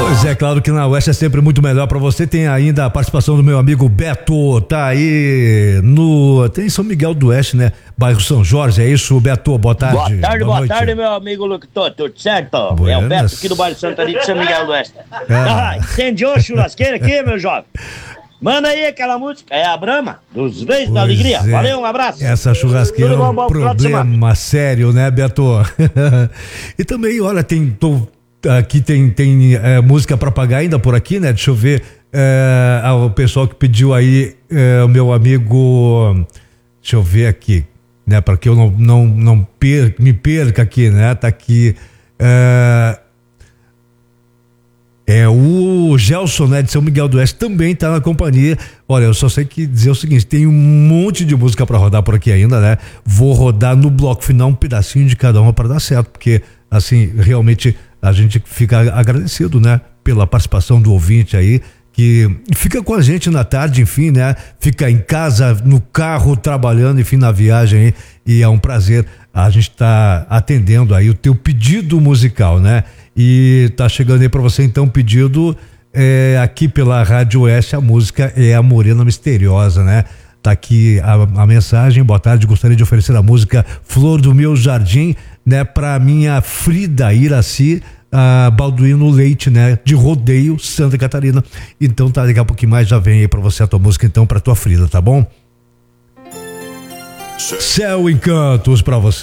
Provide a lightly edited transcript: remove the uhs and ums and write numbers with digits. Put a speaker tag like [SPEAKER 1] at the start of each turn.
[SPEAKER 1] Pois é, claro que na Oeste é sempre muito melhor pra você. Tem ainda a participação do meu amigo Beto, tá aí tem São Miguel do Oeste, né? Bairro São Jorge, é isso, Beto? Boa tarde.
[SPEAKER 2] Boa tarde, meu amigo Locutor, tudo certo?
[SPEAKER 1] Buenas.
[SPEAKER 2] É o Beto aqui do bairro Santa Rita de São Miguel do Oeste. Incendiou a churrasqueira aqui, meu jovem. Manda aí aquela música, é a Brahma, dos Reis da Alegria. Valeu, um abraço.
[SPEAKER 1] Essa churrasqueira é um problema sério, né, Beto? E também, olha, aqui tem música pra pagar ainda por aqui, né? Deixa eu ver. O pessoal que pediu aí, o meu amigo. Deixa eu ver aqui, né? Para que eu não me perca aqui, né? Tá aqui. O Gelson, né, de São Miguel do Oeste, também tá na companhia. Olha, eu só sei que dizer o seguinte: tem um monte de música pra rodar por aqui ainda, né? Vou rodar no bloco final um pedacinho de cada uma para dar certo, porque assim, realmente a gente fica agradecido, né? Pela participação do ouvinte aí, que fica com a gente na tarde, enfim, né? Fica em casa, no carro, trabalhando, enfim, na viagem aí, e é um prazer a gente tá atendendo aí o teu pedido musical, né? E tá chegando aí pra você então pedido aqui pela Rádio Oeste, a música é a Morena Misteriosa, né? Tá aqui a mensagem: boa tarde, gostaria de oferecer a música Flor do Meu Jardim, né? Pra minha Frida Iraci Balduino Leite, né? De Rodeio, Santa Catarina. Então tá, daqui a pouquinho mais já vem aí pra você a tua música então, pra tua Frida, tá bom? Céu Encantos pra você.